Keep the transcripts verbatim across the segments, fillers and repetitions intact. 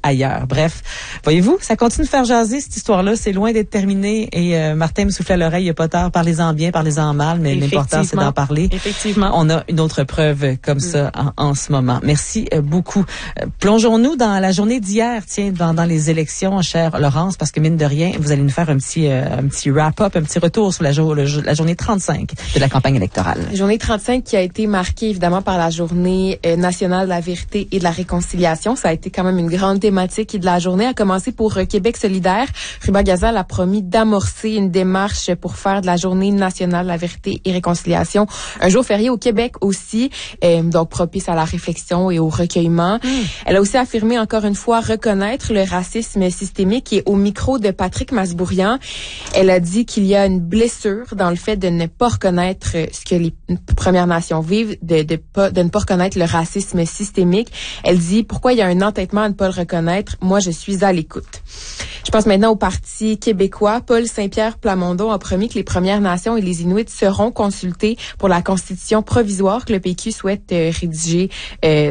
ailleurs. Bref, voyez-vous, ça continue de faire jaser cette histoire-là. C'est loin d'être terminé. Et euh, Martin me souffle à l'oreille, il n'y a pas tard. Parlez-en bien, parlez-en mal, mais l'important, c'est d'en parler. Effectivement. On a une autre preuve comme mm. ça en, en ce moment. Merci euh, beaucoup. Euh, plongeons-nous dans la journée d'hier, tiens, dans, dans les élections, chère Laurence, parce que mine de rien, vous allez nous faire un petit, euh, un petit wrap-up, un petit retour sur la, jo- le, la journée trente-cinq de la campagne électorale. Journée trente-cinq qui a été marquée évidemment par la journée euh, nationale de la vérité et de la réconciliation. Ça a été quand même une grande thématique de la journée, à commencer pour euh, Québec solidaire. Ruba Gazal a promis d'amorcer une démarche pour faire de la journée nationale de la vérité et réconciliation un jour férié au Québec aussi, euh, donc propice à la réflexion et au recueillement. Mmh. Elle a aussi affirmé encore une fois reconnaître le racisme systémique, et au micro de Patrick Masbourian, elle a dit qu'il y a une blessure dans le fait de ne pas reconnaître ce que les Premières Nations vivent, de, de, pas, de ne pas reconnaître le racisme systémique. Elle dit, pourquoi il y a un entêtement à ne pas le reconnaître? Moi, je suis à l'écoute. Je pense maintenant au Parti québécois. Paul Saint-Pierre Plamondon a promis que les Premières Nations et les Inuits seront consultés pour la constitution provisoire que le P Q souhaite euh, rédiger euh,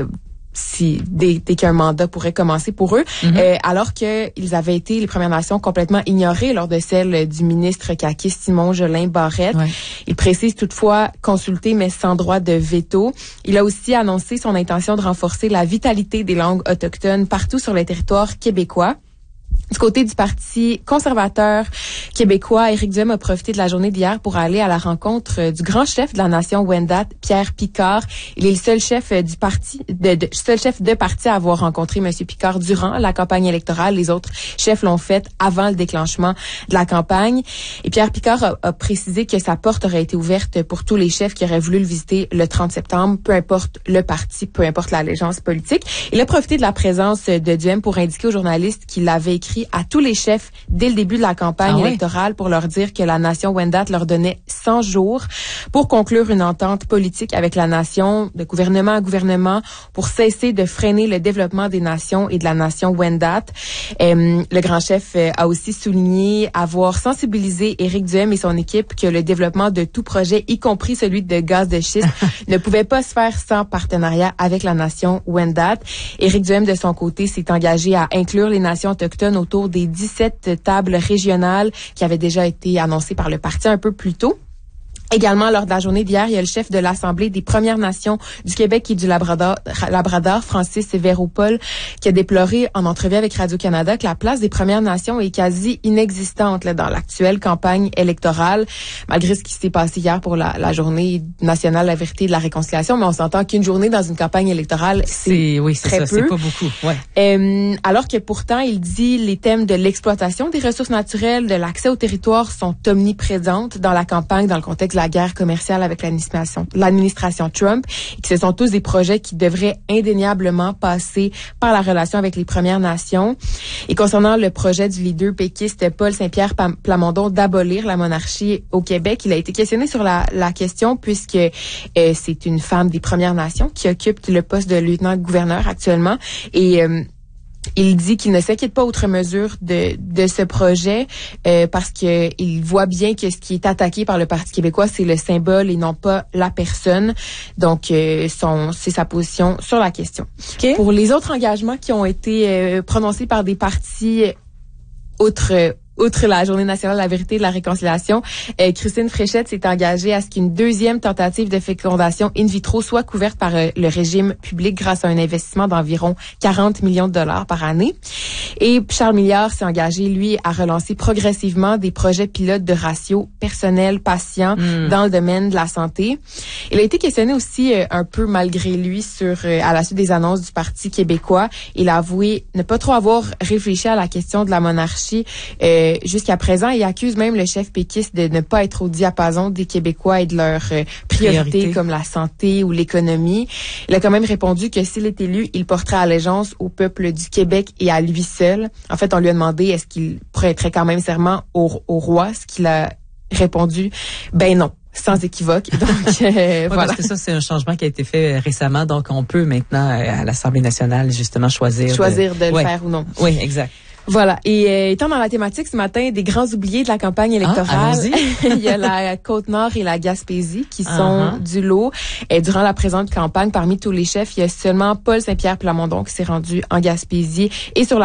si dès, dès qu'un mandat pourrait commencer pour eux, mm-hmm. euh, alors que ils avaient été, les Premières Nations, complètement ignorées lors de celle du ministre caquiste Simon Jolin Barrette. Ouais. Il précise toutefois consulter, mais sans droit de veto. Il a aussi annoncé son intention de renforcer la vitalité des langues autochtones partout sur le territoire québécois. Du côté du Parti conservateur québécois, Éric Duhem a profité de la journée d'hier pour aller à la rencontre du grand chef de la nation Wendat, Pierre Picard. Il est le seul chef du parti, de, de seul chef de parti à avoir rencontré M. Picard durant la campagne électorale. Les autres chefs l'ont fait avant le déclenchement de la campagne. Et Pierre Picard a, a précisé que sa porte aurait été ouverte pour tous les chefs qui auraient voulu le visiter le trente septembre, peu importe le parti, peu importe l'allégeance politique. Il a profité de la présence de Duhem pour indiquer aux journalistes qu'il avait écrit à tous les chefs dès le début de la campagne ah ouais. électorale pour leur dire que la nation Wendat leur donnait cent jours pour conclure une entente politique avec la nation, de gouvernement à gouvernement, pour cesser de freiner le développement des nations et de la nation Wendat. Euh, le grand chef a aussi souligné avoir sensibilisé Éric Duhem et son équipe que le développement de tout projet, y compris celui de gaz de schiste, ne pouvait pas se faire sans partenariat avec la nation Wendat. Éric Duhem, de son côté, s'est engagé à inclure les nations autochtones autour des dix-sept tables régionales qui avaient déjà été annoncées par le parti un peu plus tôt. Également, lors de la journée d'hier, il y a le chef de l'Assemblée des Premières Nations du Québec et du Labrador, Labrador Francis Véropol, qui a déploré en entrevue avec Radio-Canada que la place des Premières Nations est quasi inexistante là, dans l'actuelle campagne électorale, malgré ce qui s'est passé hier pour la, la journée nationale de la vérité et de la réconciliation. Mais on s'entend qu'une journée dans une campagne électorale, c'est, c'est oui, c'est très ça, peu. C'est pas beaucoup. Ouais. Euh, alors que pourtant, il dit les thèmes de l'exploitation des ressources naturelles, de l'accès au territoire sont omniprésentes dans la campagne, dans le contexte la guerre commerciale avec l'administration, l'administration Trump, et que ce sont tous des projets qui devraient indéniablement passer par la relation avec les Premières Nations. Et concernant le projet du leader péquiste Paul Saint-Pierre Plamondon d'abolir la monarchie au Québec, il a été questionné sur la, la question puisque euh, c'est une femme des Premières Nations qui occupe le poste de lieutenant-gouverneur actuellement. Et euh, il dit qu'il ne s'inquiète pas outre mesure de de ce projet euh, parce que il voit bien que ce qui est attaqué par le Parti québécois, c'est le symbole et non pas la personne. Donc, euh, son c'est sa position sur la question. Okay. Pour les autres engagements qui ont été euh, prononcés par des partis outre Outre la Journée nationale de la vérité et de la réconciliation, euh, Christine Fréchette s'est engagée à ce qu'une deuxième tentative de fécondation in vitro soit couverte par euh, le régime public grâce à un investissement d'environ quarante millions de dollars par année. Et Charles Milliard s'est engagé, lui, à relancer progressivement des projets pilotes de ratio personnel-patient mmh. dans le domaine de la santé. Il a été questionné aussi euh, un peu malgré lui sur euh, à la suite des annonces du Parti québécois. Il a avoué ne pas trop avoir réfléchi à la question de la monarchie euh, jusqu'à présent. Il accuse même le chef péquiste de ne pas être au diapason des Québécois et de leurs euh, priorités Priorité. comme la santé ou l'économie. Il a quand même répondu que s'il est élu, il porterait allégeance au peuple du Québec et à lui seul. En fait, on lui a demandé est-ce qu'il prêterait quand même serment au, au roi, ce qu'il a répondu, ben non. Sans équivoque. Donc, euh, ouais, voilà. Parce que ça, c'est un changement qui a été fait récemment. Donc, on peut maintenant, à l'Assemblée nationale, justement, choisir. Choisir de, de ouais. le faire ou non. Oui, exact. Voilà. Et euh, étant dans la thématique ce matin des grands oubliés de la campagne électorale, ah, il y a la Côte-Nord et la Gaspésie qui sont uh-huh. du lot. Et durant la présente campagne, parmi tous les chefs, il y a seulement Paul Saint-Pierre Plamondon qui s'est rendu en Gaspésie et sur la